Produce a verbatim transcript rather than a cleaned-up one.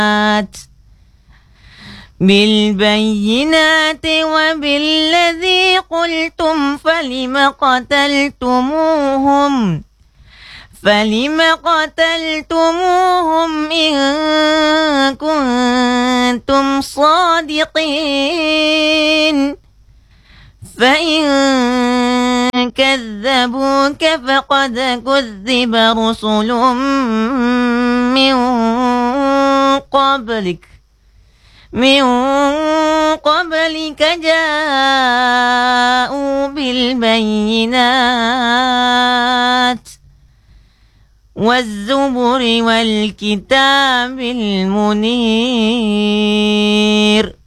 بالبينات وبالذي قلتم فلم قتلتموهم فلم قتلتموهم إن كنتم صادقين فإن كذبوك فقد كذب رسل من قبلك من قبلك جاءوا بالبينات والزبر والكتاب المنير.